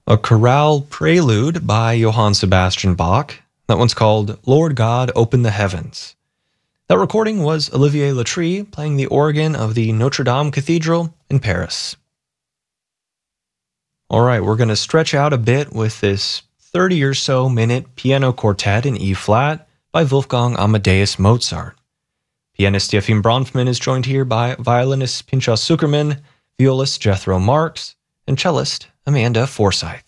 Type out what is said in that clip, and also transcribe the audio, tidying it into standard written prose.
A chorale prelude by Johann Sebastian Bach. That one's called Lord God, Open the Heavens. That recording was Olivier Latry playing the organ of the Notre Dame Cathedral in Paris. All right, we're going to stretch out a bit with this 30 or so minute piano quartet in E-flat by Wolfgang Amadeus Mozart. Pianist Joachim Bronfman is joined here by violinist Pinchas Zukerman, violist Jethro Marks, and cellist Amanda Forsyth.